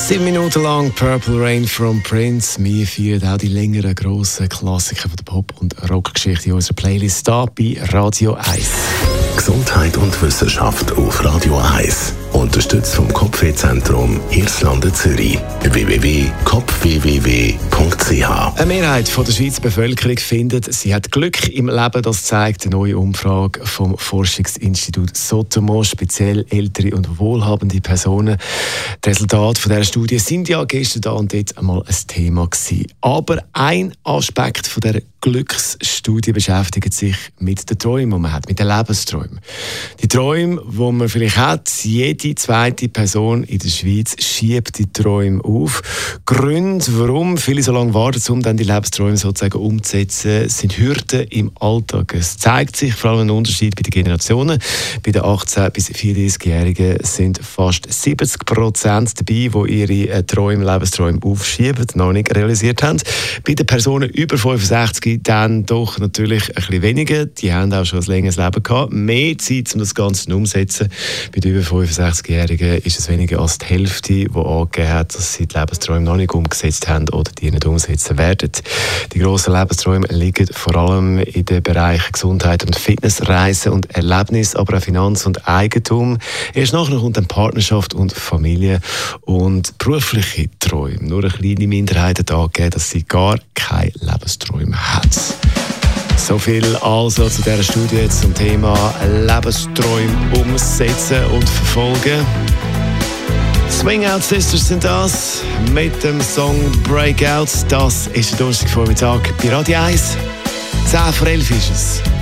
7 Minuten lang Purple Rain from Prince. Wir feiern auch die längeren, grossen Klassiker von der Pop- und Rockgeschichte in unserer Playlist hier bei Radio 1. Gesundheit und Wissenschaft auf Radio 1. Unterstützt vom Kopfwehzentrum Irlande Zürich. www.kopfwww.ch. Eine Mehrheit der Schweizer Bevölkerung findet, sie hat Glück im Leben. Das zeigt eine neue Umfrage vom Forschungsinstitut Sotomo, speziell ältere und wohlhabende Personen. Die Resultate von dieser Studie sind ja gestern da und dort einmal ein Thema gewesen. Aber ein Aspekt von dieser Glücksstudie beschäftigt sich mit den Träumen, die man hat, mit den Lebensträumen. Die Träume, die man vielleicht hat, jede zweite Person in der Schweiz schiebt die Träume auf. Gründe, warum viele so lange warten, um dann die Lebensträume sozusagen umzusetzen, sind Hürden im Alltag. Es zeigt sich vor allem ein Unterschied bei den Generationen. Bei den 18- bis 34-Jährigen sind fast 70% dabei, die ihre Lebensträume aufschieben, noch nicht realisiert haben. Bei den Personen über 65 dann doch natürlich ein bisschen weniger. Die haben auch schon ein längeres Leben gehabt. Mehr Zeit, um das Ganze umzusetzen. Bei den über 65-Jährigen ist es weniger als die Hälfte, die angegeben hat, dass sie die Lebensträume noch nicht umgesetzt haben oder die nicht umsetzen werden. Die grossen Lebensträume liegen vor allem in den Bereichen Gesundheit und Fitness, Reisen und Erlebnis, aber auch Finanz und Eigentum. Erst nachher kommt dann Partnerschaft und Familie und berufliche Träume. Nur eine kleine Minderheit hat angegeben, dass sie gar keine Lebensträume hat. So viel also zu dieser Studie zum Thema Lebensträume umsetzen und verfolgen. Swing Out Sisters sind das mit dem Song Breakout. Das ist der Donnerstagvormittag bei Radio 1. 10 vor 11 ist es.